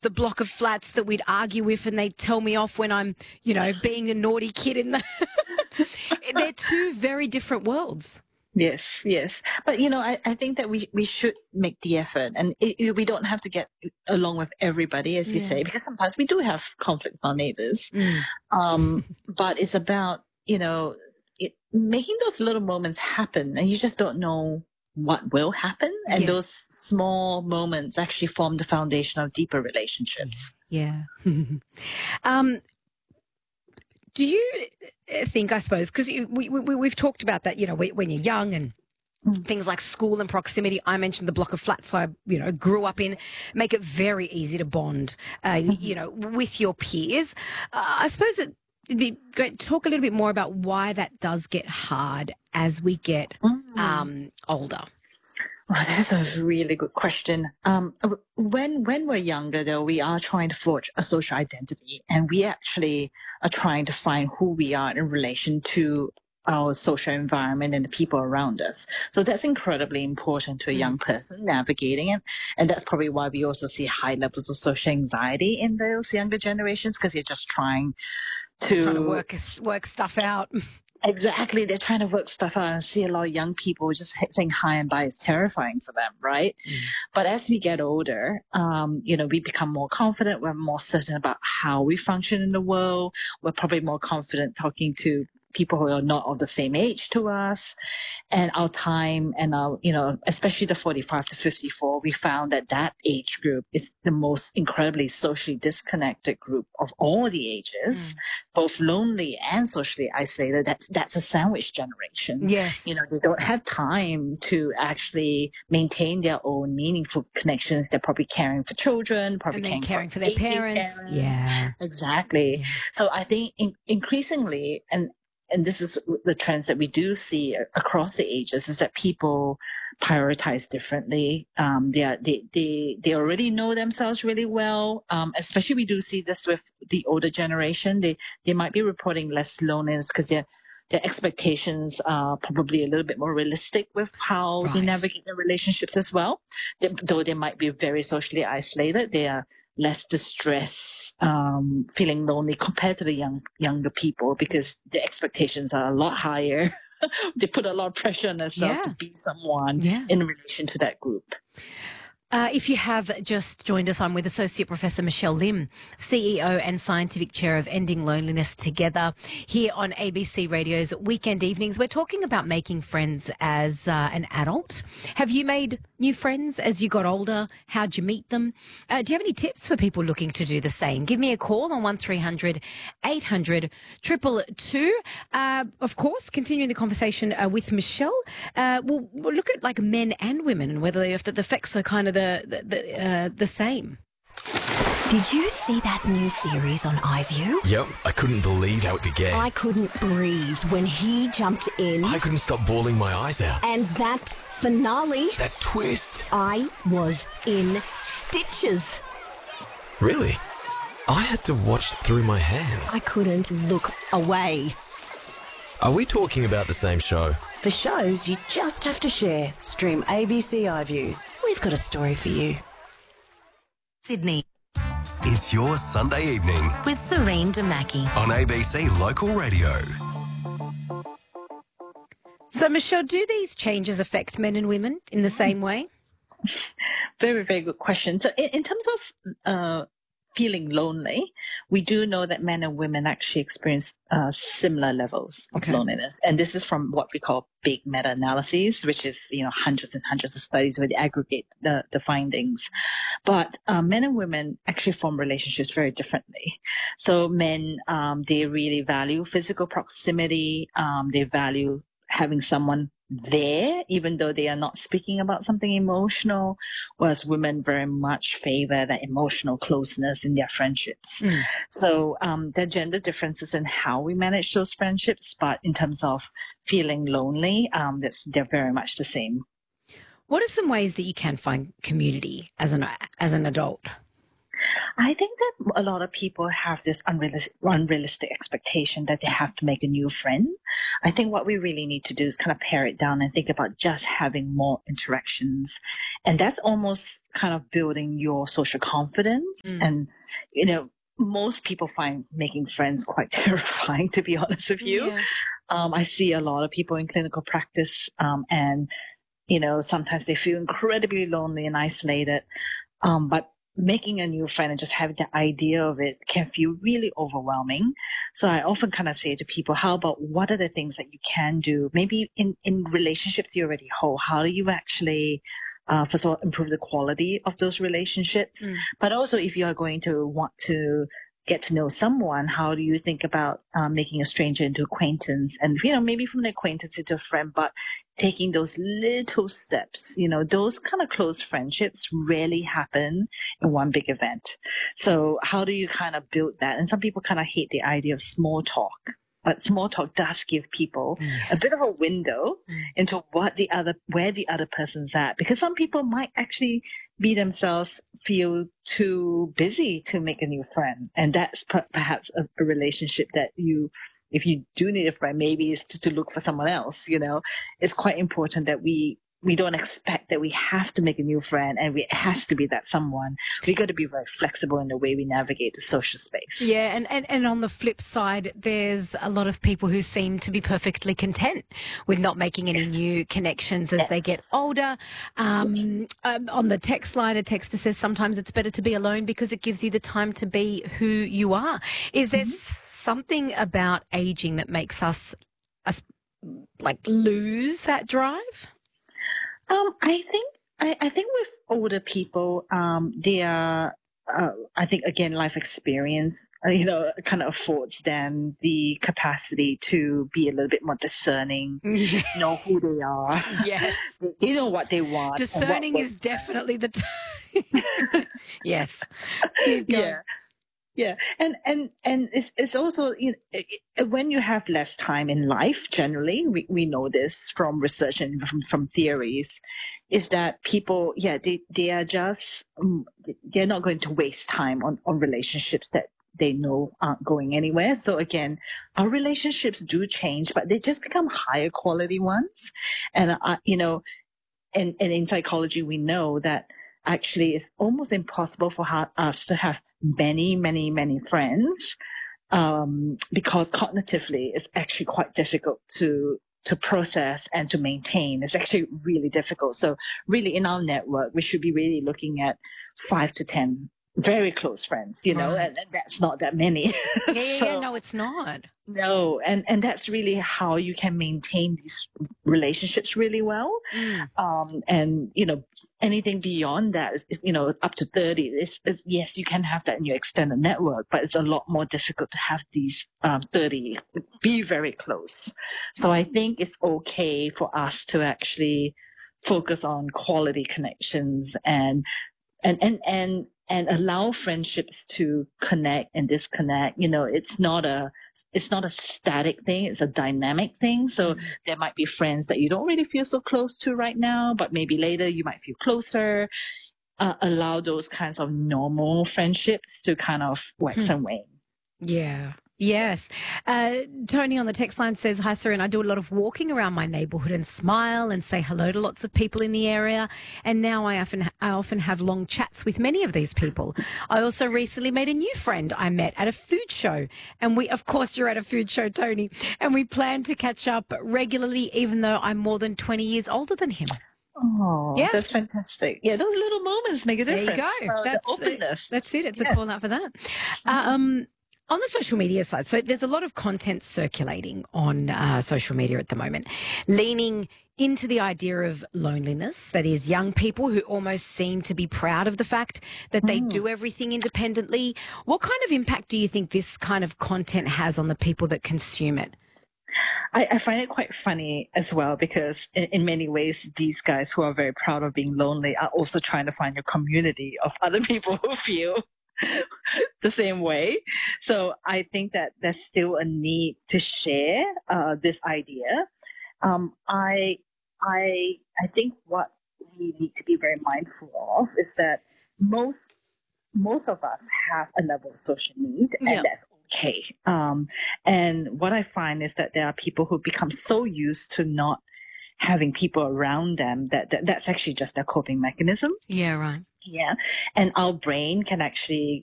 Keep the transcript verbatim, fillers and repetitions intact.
the block of flats that we'd argue with, and they'd tell me off when I'm, you know, being a naughty kid in the... They're two very different worlds. Yes, yes. But, you know, I, I think that we, we should make the effort, and it, it, we don't have to get along with everybody, as you Yeah. say, because sometimes we do have conflict with our neighbors. Mm. Um, but it's about, you know, it, making those little moments happen, and you just don't know what will happen. And Yeah. those small moments actually form the foundation of deeper relationships. Yeah. um, do you think, I suppose, because we, we, we've talked about that, you know, when you're young and things like school and proximity. I mentioned the block of flats I, you know, grew up in, make it very easy to bond, uh, you know, with your peers. Uh, I suppose it, it'd be great to talk a little bit more about why that does get hard as we get um, older. Well, that's a really good question. Um, when when we're younger, though, we are trying to forge a social identity, and we actually are trying to find who we are in relation to our social environment and the people around us. So that's incredibly important to a young person navigating it. And that's probably why we also see high levels of social anxiety in those younger generations, because they're just trying to... Trying to work, work stuff out. Exactly. They're trying to work stuff out, and see a lot of young people just saying hi and bye is terrifying for them, right? Mm. But as we get older, um, you know, we become more confident. We're more certain about how we function in the world. We're probably more confident talking to people who are not of the same age to us. And our time and our, you know, especially the forty-five to fifty-four, we found that that age group is the most incredibly socially disconnected group of all the ages, mm. both lonely and socially isolated. That's, that's a sandwich generation. Yes. You know, they don't have time to actually maintain their own meaningful connections. They're probably caring for children, probably and then caring, caring for, for their parents. parents. Yeah. Exactly. Yeah. So I think in, increasingly, and And this is the trends that we do see across the ages, is that people prioritize differently. Um, they, are, they they they already know themselves really well. Um, especially we do see this with the older generation. They they might be reporting less loneliness because their their expectations are probably a little bit more realistic with how right. they navigate their relationships as well. They, though they might be very socially isolated, they are less distressed, um, feeling lonely compared to the young younger people, because the expectations are a lot higher. They put a lot of pressure on themselves yeah. to be someone yeah. in relation to that group. Uh, if you have just joined us, I'm with Associate Professor Michelle Lim, C E O and Scientific Chair of Ending Loneliness Together, here on A B C Radio's Weekend Evenings. We're talking about making friends as uh, an adult. Have you made new friends as you got older? How'd you meet them? Uh, do you have any tips for people looking to do the same? Give me a call on one three hundred eight hundred two two two. Uh, of course, continuing the conversation uh, with Michelle, uh, we'll, we'll look at like men and women and whether if the effects are kind of the the the, uh, the same. Did you see that new series on iView? Yep, I couldn't believe how it began. I couldn't breathe when he jumped in. I couldn't stop bawling my eyes out. And that finale. That twist. I was in stitches. Really? I had to watch through my hands. I couldn't look away. Are we talking about the same show? For shows you just have to share. Stream A B C iView. We've got a story for you. Sydney. It's your Sunday evening with Serene Damaki on A B C Local Radio. So, Michelle, do these changes affect men and women in the same way? Very, very good question. So in, in terms of uh, feeling lonely, we do know that men and women actually experience uh, similar levels of okay. loneliness. And this is from what we call big meta-analyses, which is, you know, hundreds and hundreds of studies where they aggregate the, the findings. But uh, men and women actually form relationships very differently. So men, um, they really value physical proximity. Um, they value having someone there, even though they are not speaking about something emotional, whereas women very much favor that emotional closeness in their friendships. Mm. So um, there are gender differences in how we manage those friendships, but in terms of feeling lonely, um, that's, they're very much the same. What are some ways that you can find community as an as an adult? I think that a lot of people have this unrealistic, unrealistic expectation that they have to make a new friend. I think what we really need to do is kind of pare it down and think about just having more interactions. And that's almost kind of building your social confidence. Mm. And, you know, most people find making friends quite terrifying, to be honest with you. Yeah. Um, I see a lot of people in clinical practice, um, and, you know, sometimes they feel incredibly lonely and isolated. Um, but making a new friend and just having the idea of it can feel really overwhelming. So I often kind of say to people, how about what are the things that you can do? Maybe in, in relationships you already hold, how do you actually, uh, first of all, improve the quality of those relationships? Mm. But also if you are going to want to get to know someone, how do you think about um, making a stranger into acquaintance? And, you know, maybe from an acquaintance into a friend, but taking those little steps, you know, those kind of close friendships rarely happen in one big event. So how do you kind of build that? And some people kind of hate the idea of small talk. But small talk does give people a bit of a window Mm. into what the other, where the other person's at. Because some people might actually be themselves feel too busy to make a new friend. And that's per- perhaps a, a relationship that you, if you do need a friend, maybe it's to, to look for someone else, you know. It's quite important that we, we don't expect that we have to make a new friend and we, it has to be that someone. We got to be very flexible in the way we navigate the social space. Yeah, and, and, and on the flip side, there's a lot of people who seem to be perfectly content with not making any Yes. new connections as Yes. they get older. Um, um, on the text line, a texter says sometimes it's better to be alone because it gives you the time to be who you are. Is there something about aging that makes us, us like lose that drive? Um, I think I, I think with older people, um, they are. Uh, I think again, life experience, uh, you know, kind of affords them the capacity to be a little bit more discerning, Yeah. know who they are, Yes. you know what they want. and what Discerning works is for them. definitely the t- yes. Keep going. Yeah. Yeah, and and and it's it's also, you know, it, it, when you have less time in life, generally, we, we know this from research and from, from theories, is that people, yeah, they they are just um, they're not going to waste time on on relationships that they know aren't going anywhere. So again, our relationships do change, but they just become higher quality ones, and uh, you know, and and in psychology, we know that actually it's almost impossible for ha- us to have many, many, many friends, um, because cognitively it's actually quite difficult to to process and to maintain. It's actually really difficult. So really in our network, we should be really looking at five to ten very close friends, you know, Right. and, and that's not that many. Yeah, yeah, yeah. So- No, it's not. No, and, and that's really how you can maintain these relationships really well. Mm. Um, and, you know, anything beyond that, is, you know, up to thirty, is, is, yes, you can have that in your extended network, but it's a lot more difficult to have these um, thirty be very close. So I think it's okay for us to actually focus on quality connections and, and, and, and, and allow friendships to connect and disconnect. You know, it's not a, it's not a static thing. It's a dynamic thing. So Mm. there might be friends that you don't really feel so close to right now, but maybe later you might feel closer. Uh, allow those kinds of normal friendships to kind of wax Hmm. and wane. Yeah. Yes. Uh, Tony on the text line says, hi, Sir, and I do a lot of walking around my neighbourhood and smile and say hello to lots of people in the area. And now I often, I often have long chats with many of these people. I also recently made a new friend I met at a food show. And we, of course, you're at a food show, Tony, and we plan to catch up regularly, even though I'm more than twenty years older than him. Oh, Yeah. that's fantastic. Yeah, those little moments make a There you difference. go. So That's the openness. It. That's it. It's a Yes. call out for that. Um, on the social media side, so there's a lot of content circulating on uh, social media at the moment, leaning into the idea of loneliness. That is, young people who almost seem to be proud of the fact that they do everything independently. What kind of impact do you think this kind of content has on the people that consume it? I, I find it quite funny as well because in, in many ways, these guys who are very proud of being lonely are also trying to find a community of other people who feel the same way. So I think that there's still a need to share uh, this idea. Um, I, I, I think what we need to be very mindful of is that most most of us have a level of social need, and Yeah. that's okay. Um, and what I find is that there are people who become so used to not having people around them that, that that's actually just their coping mechanism. Yeah, right. Yeah. And our brain can actually